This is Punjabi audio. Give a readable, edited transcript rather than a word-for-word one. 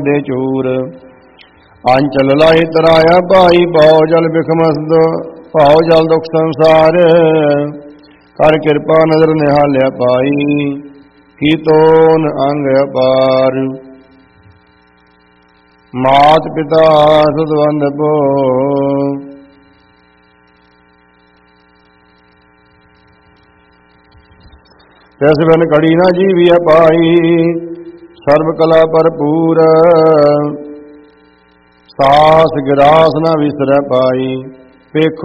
ਦੇ ਚੂਰ। ਅੰਚਲ ਲਾਹੀ ਤਰਾਇਆ ਭਾਈ, ਭਾਉ ਜਲ ਬਿਖਮਸਦ, ਭਾਉ ਜਲ ਦੁਖ ਸੰਸਾਰ। ਕਰ ਕਿਰਪਾ ਨਦਰ ਨਿਹਾਲਿਆ ਪਾਈ, ਕੀਤੋਨ ਅੰਗ ਅਪਾਰ। ਮਾਤ ਪਿਤਾ ਸੁਦਵੰਦ ਬੋ, ਤਿਸ ਬਿਨ ਘੜੀ ਨਾ ਜੀਵਿਆ ਪਾਈ। ਸਰਬ ਕਲਾ ਭਰਪੂਰ, ਸਾਸ ਗਿਰਾਸ ਨਾ ਵਿਸਰੈ ਪਾਈ।